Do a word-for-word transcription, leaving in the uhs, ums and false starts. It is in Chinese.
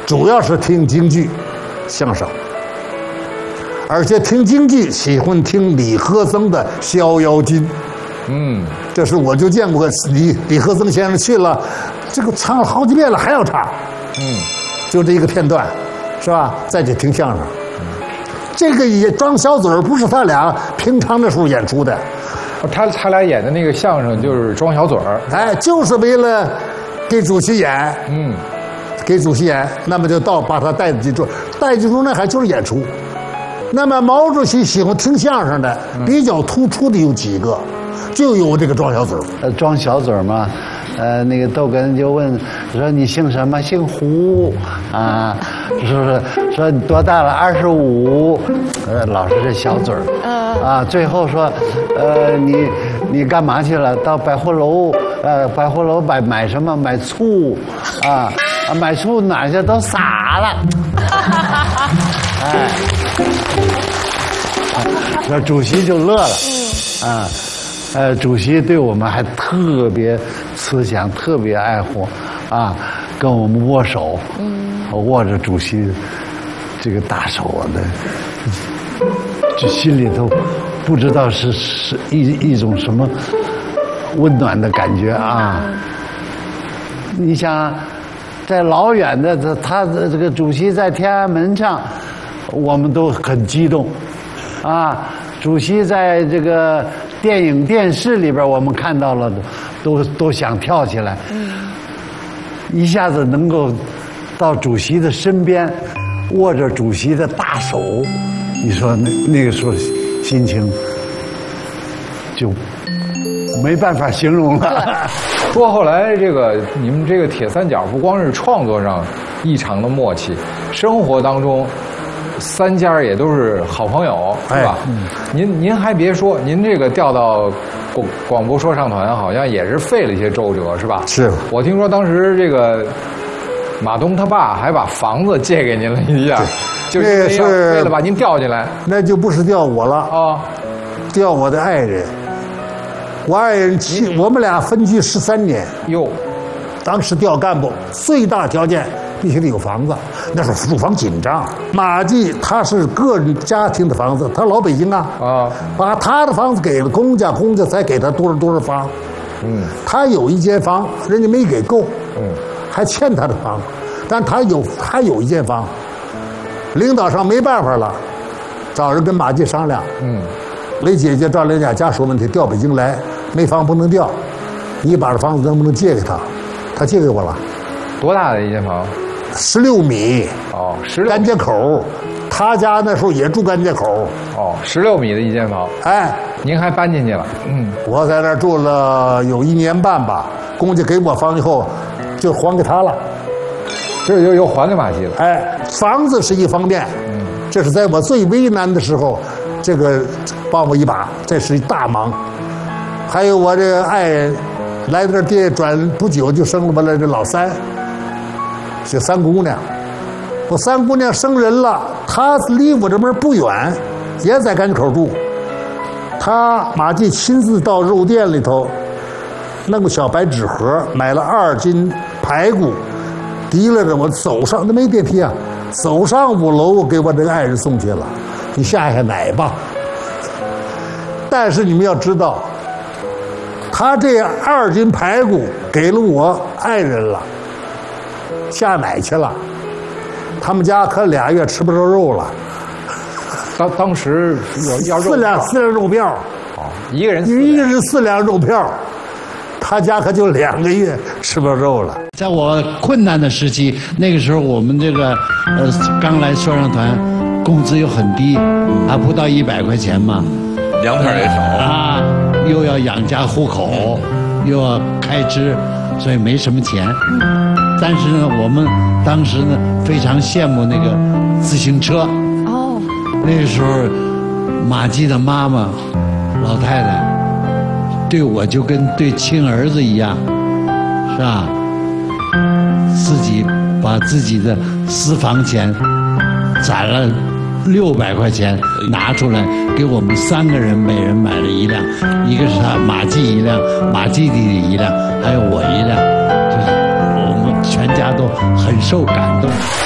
主要是听京剧、相声，而且听京剧喜欢听李和曾的《逍遥津》。 嗯， 这是我就见过李李和曾先生去了，这个唱了好几遍了还要唱。 嗯， 就这一个片段，是吧？再去听相声。这个也装小嘴儿，不是他俩平常的时候演出的。 他他俩演的那个相声就是装小嘴儿， 哎，就是为了给主席演， 嗯， 给主席演，那么就到把他带进去，带进去那还就是演出。那么毛主席喜欢听相声的，比较突出的有几个，就有这个装小嘴儿。 呃，装小嘴儿嘛，呃，那个窦根就问说你姓什么？姓胡啊，说说说你多大了？二十五，呃，老是这小嘴儿。啊，最后说，呃，你你干嘛去了？到百货楼，呃，百货楼买买什么？买醋，啊啊，买醋哪去？都洒了。哎，那主席就乐了，啊，呃，主席对我们还特别慈祥，特别爱护，啊，跟我们握手，我握着主席这个大手啊的。就心里头不知道是是一一种什么温暖的感觉啊！你想，在老远的他他的这个主席在天安门上，我们都很激动啊！主席在这个电影电视里边我们看到了，都都想跳起来，一下子能够到主席的身边，握着主席的大手。你说那那个时候心情就没办法形容了。 不过后来这个你们这个铁三角不光是创作上异常的默契，生活当中三家也都是好朋友，是吧？嗯、您您还别说，您这个调到广广播说唱团好像也是费了一些周折，是吧？ 是我听说当时这个马东他爸还把房子借给您了一下。就是是为了把您调进来， 那就不是调我了啊， 哦、 调我的爱人。我爱人七，我们俩分居十三年。 哟， 当时调干部最大条件必须得有房子，那时候住房紧张。马季他是个人家庭的房子，他老北京啊，啊，把他的房子给了公家，公家才给他多少多少房。嗯，他有一间房，人家没给够，嗯，还欠他的房，但他有他有一间房。领导上没办法了，找人跟马季商量。嗯，雷姐姐赵连家家属问题，调北京来，没房不能调，你把这房子能不能借给他？他借给我了。 多大的一间房？ 十六米。 哦，十六。 甘街口，他家那时候也住甘街口。 哦，十六米的一间房。 哎， 您还搬进去了？嗯， 我在那儿住了有一年半吧，公家给我房以后，就还给他了。 这又又还给马季了。 哎，房子是一方面，嗯，这是在我最为难的时候，这个帮我一把，这是一大忙。还有我这个爱人，来这店转不久就生了我的这老三，是三姑娘。我三姑娘生人了，她离我这边不远，也在甘口住。她马季亲自到肉店里头，弄个小白纸盒，买了二斤排骨。提了着我走上，那没电梯啊，走上五楼给我这个爱人送去了。你下下奶吧。但是你们要知道，他这二斤排骨给了我爱人了，下奶去了。他们家可俩月吃不着肉了。 当当时要要四两四两肉票， 哦，一个人一个人四两肉票。他家可就两个月吃不着肉了。 在我困难的时期，那个时候我们这个呃刚来说唱团，工资又很低，还不到一百块钱嘛， 粮票也少啊，又要养家糊口，又要开支，所以没什么钱。但是呢，我们当时呢非常羡慕那个自行车。哦，那个时候马季的妈妈，老太太。对我就跟对亲儿子一样，是吧？自己把自己的私房钱攒了六百块钱拿出来，给我们三个人每人买了一辆，一个是他马季一辆，马季弟弟一辆，还有我一辆，就是我们全家都很受感动。